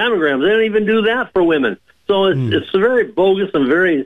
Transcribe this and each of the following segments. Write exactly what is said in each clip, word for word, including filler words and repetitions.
mammograms. They don't even do that for women. So it's, mm. it's very bogus and very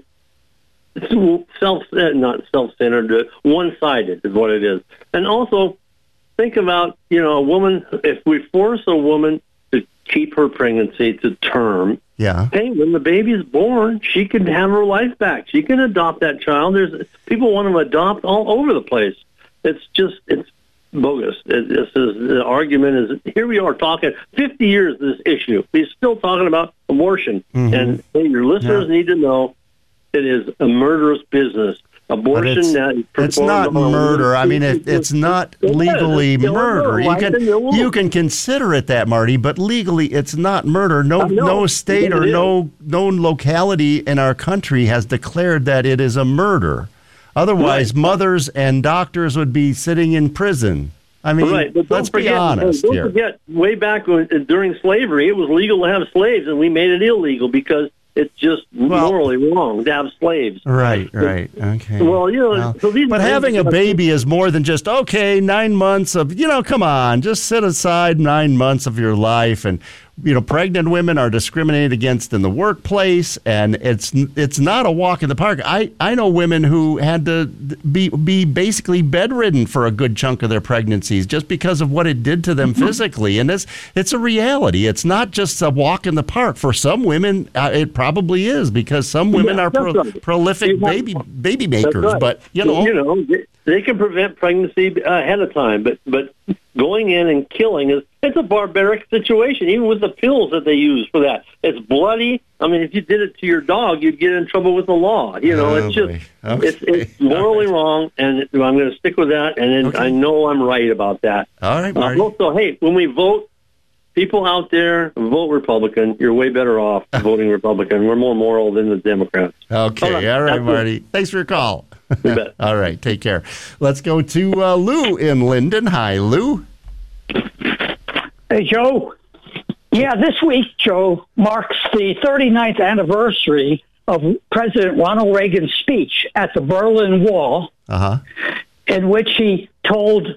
self, not self-centered, uh, one-sided is what it is. And also, think about, you know, a woman, if we force a woman to keep her pregnancy to term, yeah. hey, when the baby's born, she can have her life back. She can adopt that child. There's people want to adopt all over the place. It's just, it's bogus. It, this is, the argument is, here we are talking fifty years this issue. We're still talking about abortion. Mm-hmm. And hey, your listeners yeah. need to know it is a murderous business. Abortion. It's, that it's not murder. I mean, it, it's not legally murder. You can you can consider it that, Marty, but legally, it's not murder. No, no state or no no locality in our country has declared that it is a murder. Otherwise, right. mothers and doctors would be sitting in prison. I mean, right. but let's forget, be honest don't here. Forget, way back when, during slavery, it was legal to have slaves, and we made it illegal because it's just well, morally wrong to have slaves. Right, right, okay. Well, you know, well, so these but having a baby is more than just, okay, nine months of, you know, come on, just sit aside nine months of your life. And, you know, pregnant women are discriminated against in the workplace, and it's it's not a walk in the park. I, I know women who had to be be basically bedridden for a good chunk of their pregnancies just because of what it did to them physically. And it's, it's a reality. It's not just a walk in the park. For some women, uh, it probably is, because some women yeah, are pro, right. prolific baby baby makers. Right. But, you know. You know, they can prevent pregnancy ahead of time, but but going in and killing is it's a barbaric situation, even with the pills that they use for that. It's bloody. I mean, if you did it to your dog, you'd get in trouble with the law. You know, oh, it's just okay. it's, it's morally right. wrong, and I'm going to stick with that, and okay. I know I'm right about that. All right, Marty. Uh, also, hey, when we vote, people out there, vote Republican. You're way better off voting Republican. We're more moral than the Democrats. Okay, all right, all right Marty. Thanks for your call. You bet. All right, take care. Let's go to uh, Lou in Linden. Hi, Lou. Hey, Joe. Yeah, this week, Joe, marks the thirty-ninth anniversary of President Ronald Reagan's speech at the Berlin Wall, uh-huh. in which he told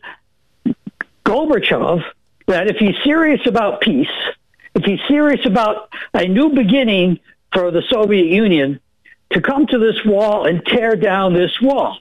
Gorbachev that if he's serious about peace, if he's serious about a new beginning for the Soviet Union, to come to this wall and tear down this wall.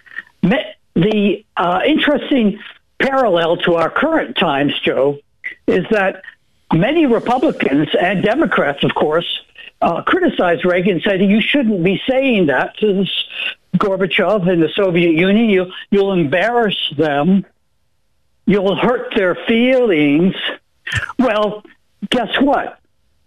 The uh, interesting parallel to our current times, Joe, is that many Republicans and Democrats, of course, uh, criticized Reagan, said you shouldn't be saying that to this Gorbachev and the Soviet Union. You, you'll embarrass them. You'll hurt their feelings. Well, guess what?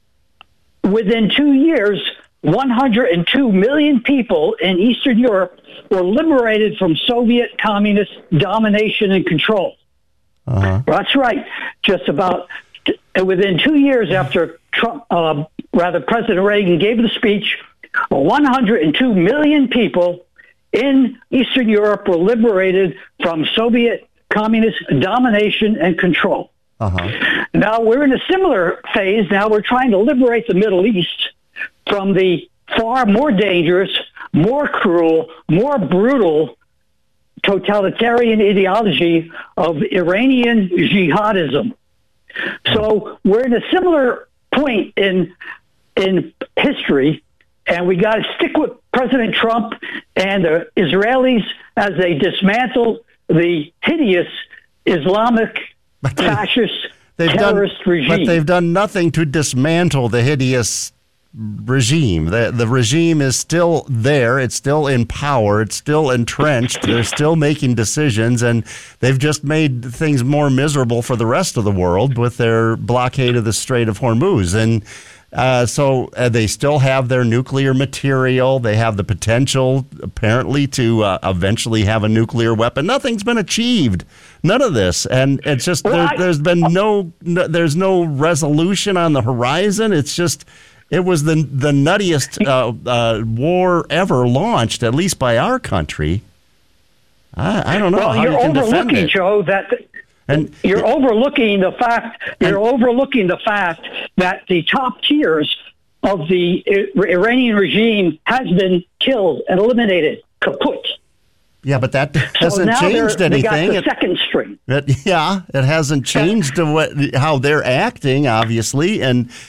Within two years, one hundred two million people in Eastern Europe were liberated from Soviet communist domination and control. Uh-huh. That's right. Just about within two years after Trump, uh, rather President Reagan gave the speech, one hundred two million people in Eastern Europe were liberated from Soviet communist domination and control. Uh-huh. Now we're in a similar phase. Now we're trying to liberate the Middle East from the far more dangerous, more cruel, more brutal totalitarian ideology of Iranian jihadism. So we're in a similar point in in history, and we got to stick with President Trump and the Israelis as they dismantle the hideous Islamic but they, fascist they've terrorist done, regime. But they've done nothing to dismantle the hideous regime. The the regime is still there. It's still in power. It's still entrenched. They're still making decisions, and they've just made things more miserable for the rest of the world with their blockade of the Strait of Hormuz. And uh, so uh, they still have their nuclear material. They have the potential, apparently, to uh, eventually have a nuclear weapon. Nothing's been achieved. None of this, and it's just well, there, I, there's been no, no there's no resolution on the horizon. It's just. It was the the nuttiest uh, uh, war ever launched, at least by our country. I, I don't know well, how you're you can defend overlooking, it. Joe, that and you're it, overlooking the fact. You're and, overlooking the fact that the top tiers of the Iranian regime has been killed and eliminated, kaput. Yeah, but that So hasn't now changed they're- they anything. got the It- second string. it- yeah, it hasn't changed to what how they're acting, obviously, and